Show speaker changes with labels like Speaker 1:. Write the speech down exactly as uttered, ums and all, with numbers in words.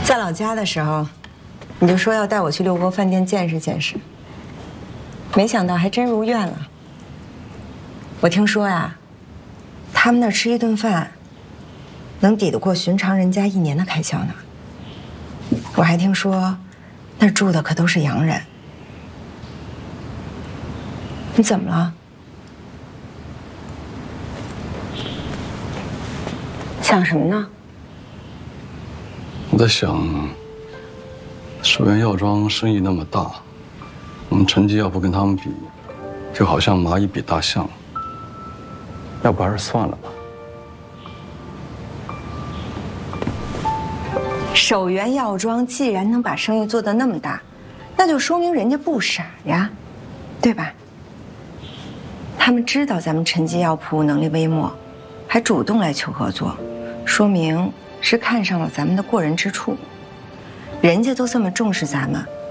Speaker 1: 在老家的时候，你就说要带我去六国饭店见识见识，没想到还真如愿了。我听说呀，他们那儿吃一顿饭，能抵得过寻常人家一年的开销呢。我还听说，那儿住的可都是洋人。你怎么了？想什么呢？
Speaker 2: 我在想，寿元药妆生意那么大，我们陈记要不跟他们比，就好像蚂蚁比大象。要不还是算了吧。
Speaker 1: 首元药妆既然能把生意做得那么大，那就说明人家不傻呀，对吧？他们知道咱们陈记药铺能力微末，还主动来求合作，说明是看上了咱们的过人之处。人家都这么重视咱们，